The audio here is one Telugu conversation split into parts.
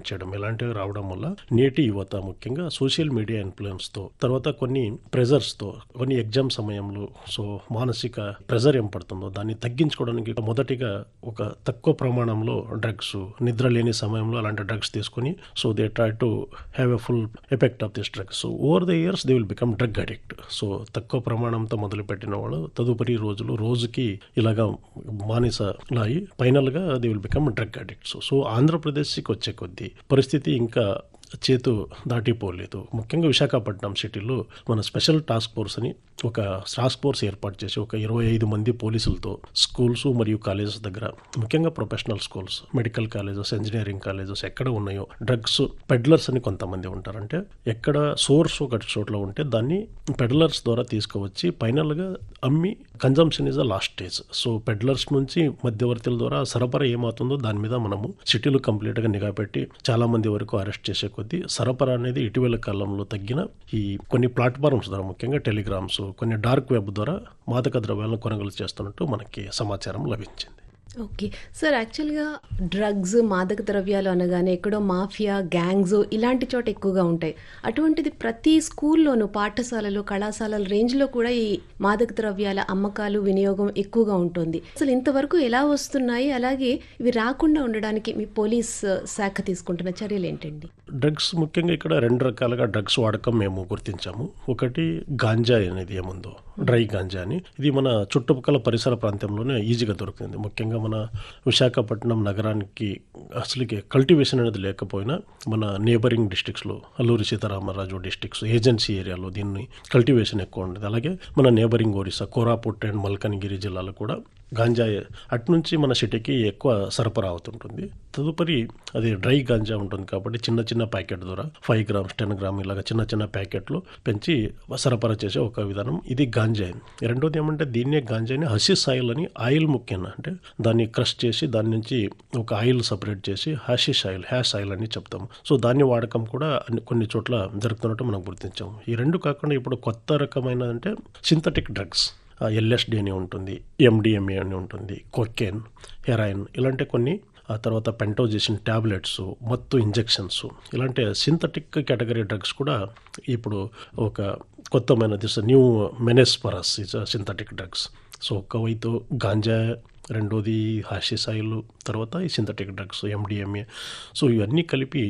ఇంప్లిమెంట్ చేయడం ఇలాంటివి రావడం వల్ల నేటి యువత ముఖ్యంగా సోషల్ మీడియా ఇన్ఫ్లుయెన్స్తో, తర్వాత కొన్ని ప్రెజర్స్తో, కొన్ని ఎగ్జామ్ సమయంలో సో మానసిక ప్రెజర్ ఏం పడుతుందో దాన్ని తగ్గించుకోవడానికి మొదటిగా ఒక తక్కువ ప్రమాణంలో డ్రగ్స్, నిద్ర లేని సమయంలో అలాంటి డ్రగ్స్ తీసుకొని so they try to have a full effect of this drugs. So over the years they will become drug addict. So తక్కువ ప్రమాణంతో మొదలుపెట్టిన వాళ్ళు తదుపరి రోజుకి ఇలాగా మానిసలాయి ఫైనల్గా they will become drug addicts. So ఆంధ్రప్రదేశ్కి వచ్చే కొద్దీ పరిస్థితి ఇంకా చేతు దాటిపోలేదు. ముఖ్యంగా విశాఖపట్నం సిటీలో మన స్పెషల్ టాస్క్ ఫోర్స్ అని ఒక టాస్క్ ఫోర్స్ ఏర్పాటు చేసి ఒక 25 మంది పోలీసులతో స్కూల్స్ మరియు కాలేజెస్ దగ్గర, ముఖ్యంగా professional schools, medical colleges, engineering colleges ఎక్కడ ఉన్నాయో డ్రగ్స్ పెడ్లర్స్ అని కొంతమంది ఉంటారంటే ఎక్కడ సోర్స్ ఒక చోట్ల ఉంటే దాన్ని పెడ్లర్స్ ద్వారా తీసుకువచ్చి ఫైనల్గా అమ్మి consumption is the last stage. So peddlers నుంచి మధ్యవర్తుల ద్వారా సరఫరా ఏమవుతుందో దాని మీద మనము సిటీలో కంప్లీట్గా నిఘా పెట్టి చాలా మంది వరకు అరెస్ట్ చేసే కొద్దీ సరఫరా అనేది ఇటీవల కాలంలో తగ్గిన ఈ కొన్ని ప్లాట్ఫామ్స్ ద్వారా, ముఖ్యంగా టెలిగ్రామ్స్, కొన్ని డార్క్ వెబ్ ద్వారా మాదక ద్రవ్యాలను కొనుగోలు చేస్తున్నట్టు మనకి సమాచారం లభించింది. ఓకే సార్, యాక్చువల్గా డ్రగ్స్, మాదక ద్రవ్యాలు అనగానే ఎక్కడో మాఫియా, గ్యాంగ్స్ ఇలాంటి చోట ఎక్కువగా ఉంటాయి. అటువంటిది ప్రతి స్కూల్లోనూ, పాఠశాలలు, కళాశాలల రేంజ్లో కూడా ఈ మాదక ద్రవ్యాల అమ్మకాలు, వినియోగం ఎక్కువగా ఉంటుంది. అసలు ఇంతవరకు ఎలా వస్తున్నాయి, అలాగే ఇవి రాకుండా ఉండడానికి మీ పోలీస్ శాఖ తీసుకుంటున్న చర్యలు ఏంటండి? డ్రగ్స్ ముఖ్యంగా ఇక్కడ 2 రకాలుగా డ్రగ్స్ వాడకం మేము గుర్తించాము. ఒకటి గాంజా అనేది ఏముందో, డ్రై గాంజా అని, ఇది మన చుట్టుపక్కల పరిసర ప్రాంతంలోనే ఈజీగా దొరుకుతుంది. ముఖ్యంగా మన విశాఖపట్నం నగరానికి అసలుకి కల్టివేషన్ అనేది లేకపోయినా మన neighbouring డిస్ట్రిక్ట్స్లో, Alluri Sitaramaraju districts, agency ఏరియాలో దీన్ని కల్టివేషన్ ఎక్కువ ఉంటుంది. అలాగే మన నేబరింగ్ ఒరిస్సా, కోరాపుట్ అండ్ మల్కనగిరి జిల్లాలో కూడా గాంజా అట్నుంచి మన సిటీకి ఎక్కువ సరఫరా అవుతుంటుంది. తదుపరి అది డ్రై గాంజా ఉంటుంది కాబట్టి చిన్న ప్యాకెట్ ద్వారా 5 grams 10 grams ఇలాగ చిన్న ప్యాకెట్లు పెంచి సరఫరా చేసే ఒక విధానం, ఇది గాంజా. రెండోది ఏమంటే దీన్నే గాంజాని హషిష్ ఆయిల్ అని, ఆయిల్ ముఖ్యంగా అంటే దాన్ని క్రష్ చేసి దాని నుంచి ఒక ఆయిల్ సపరేట్ చేసి హషిష్ ఆయిల్, హ్యాష్ ఆయిల్ అని చెప్తాము. సో దాని వాడకం కూడా కొన్ని చోట్ల జరుగుతున్నట్టు మనం గుర్తించాము. ఈ రెండు కాకుండా ఇప్పుడు కొత్త రకమైన అంటే సింథటిక్ డ్రగ్స్, ఎల్ఎస్డి అని ఉంటుంది, ఎండిఎంఏ అని ఉంటుంది, కొకెన్, హెరాయిన్ ఇలాంటి కొన్ని, ఆ తర్వాత పెంటోజెసిన్ టాబ్లెట్స్, మత్తు ఇంజెక్షన్స్, ఇలాంటి సింథటిక్ కేటగిరీ డ్రగ్స్ కూడా ఇప్పుడు ఒక కొత్తమైన this new menace for us is synthetic drugs. So ఒకవైపు గాంజా, రెండోది హాషిష్ ఆయిల్, తర్వాత ఈ సింథటిక్ డ్రగ్స్, ఎండిఎంఏ. సో ఇవన్నీ కలిపి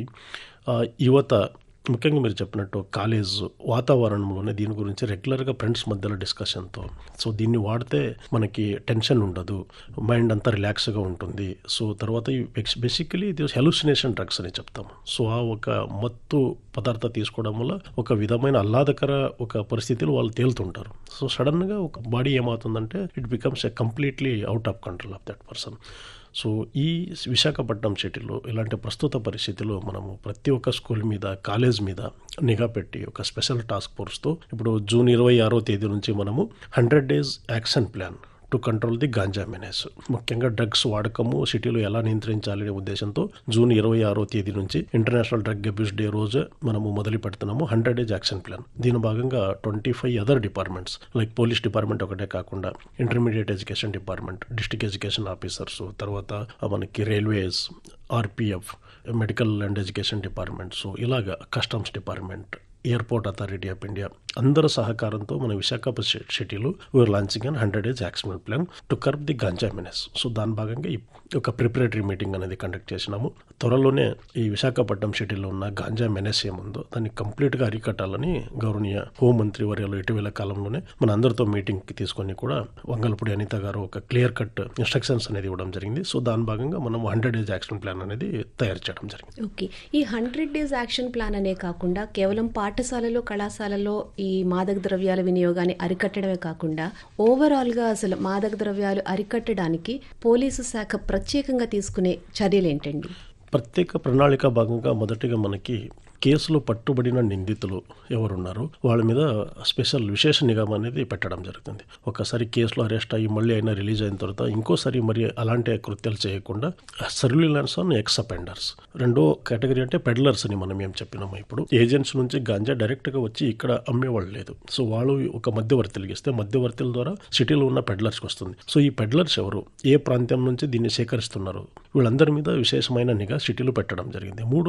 యువత, ముఖ్యంగా మీరు చెప్పినట్టు కాలేజ్ వాతావరణంలోనే దీని గురించి రెగ్యులర్గా ఫ్రెండ్స్ మధ్యలో డిస్కషన్తో, సో దీన్ని వాడితే మనకి టెన్షన్ ఉండదు, మైండ్ అంతా రిలాక్స్గా ఉంటుంది. సో తర్వాత బేసికలీ ఇది హెలుసినేషన్ డ్రగ్స్ అని చెప్తాము. సో ఆ ఒక మత్తు పదార్థం తీసుకోవడం వల్ల ఒక విధమైన ఆహ్లాదకర ఒక పరిస్థితిలో వాళ్ళు తేలుతుంటారు. సో సడన్గా ఒక బాడీ ఏమవుతుందంటే it becomes a completely out of control of that person. So ఈ విశాఖపట్నం సిటీలో ఇలాంటి ప్రస్తుత పరిస్థితిలో మనము ప్రతి ఒక్క స్కూల్ మీద, కాలేజ్ మీద నిఘా పెట్టి ఒక స్పెషల్ టాస్క్ ఫోర్స్తో ఇప్పుడు జూన్ 26వ తేదీ నుంచి మనము 100 days action plan to control the ganja menace, ముఖ్యంగా డ్రగ్స్ వాడకము సిటీలో ఎలా నియంత్రించాలి అనే ఉద్దేశంతో జూన్ 26వ తేదీ నుంచి ఇంటర్నేషనల్ డ్రగ్ అబ్యూస్ డే రోజు మనము మొదలు పెడుతున్నాము 100 days యాక్షన్ ప్లాన్. దీని భాగంగా 25 other departments like police department ఒకటే కాకుండా intermediate education department, district education officers, తర్వాత మనకి railways, RPF, medical and education department, so ఇలాగా customs department, airport authority of India అందరి సహకారంతో మన విశాఖపట్నం సిటీలో we are launching and 100 days action plan to curb the ganja menace. So దాని భాగంగా ఒక ప్రిపరేటరీ మీటింగ్ అనేది కండక్ట్ చేసినాము. త్వరలోనే ఈ విశాఖపట్నం సిటీలో ఉన్న గాంజా మెనేస్ ఏముందో దాన్ని కంప్లీట్గా అరికట్టాలని గౌరవనీయ హోంమంత్రి వర్యాలు ఇటీవల కాలంలోనే మన అందరితో మీటింగ్కి తీసుకొని కూడా వంగలపూడి అనిత గారు ఒక క్లియర్ కట్ ఇన్స్ట్రక్షన్స్ అనేది ఇవ్వడం జరిగింది. సో దాని భాగంగా మనం 100 days యాక్షన్ ప్లాన్ అనేది తయారు చేయడం జరిగింది. ఓకే, ఈ 100 days యాక్షన్ ప్లాన్ అనే కాకుండా కేవలం పాఠశాలలో, కళాశాలలో ఈ మాదక ద్రవ్యాల వినియోగాన్ని అరికట్టడమే కాకుండా ఓవరాల్గా అసలు మాదక ద్రవ్యాలు అరికట్టడానికి పోలీసు శాఖ ప్రత్యేకంగా తీసుకునే చర్యలు ఏంటండి? ప్రత్యేక ప్రణాళిక భాగంగా మొదటిగా మనకి కేసులో పట్టుబడిన నిందితులు ఎవరున్నారో వాళ్ళ మీద స్పెషల్ విశేష నిఘా అనేది పెట్టడం జరుగుతుంది. ఒకసారి కేసులో అరెస్ట్ అయ్యి మళ్ళీ అయినా రిలీజ్ అయిన తర్వాత ఇంకోసారి మరి అలాంటి కృత్యాలు చేయకుండా సర్విలెన్స్ ఆన్ ఎక్స్ అఫెండర్స్. రెండో కేటగిరీ అంటే పెడ్లర్స్ అని మనం ఏం చెప్పినాము. ఇప్పుడు ఏజెంట్స్ నుంచి గాంజా డైరెక్ట్గా వచ్చి ఇక్కడ అమ్మేవాళ్ళు లేదు. సో వాళ్ళు ఒక మధ్యవర్తులకి ఇస్తే మధ్యవర్తుల ద్వారా సిటీలో ఉన్న పెడ్లర్స్కి వస్తుంది. సో ఈ పెడ్లర్స్ ఎవరు, ఏ ప్రాంతం నుంచి దీన్ని సేకరిస్తున్నారు, వీళ్ళందరి మీద విశేషమైన నిఘా సిటీలో పెట్టడం జరిగింది. మూడో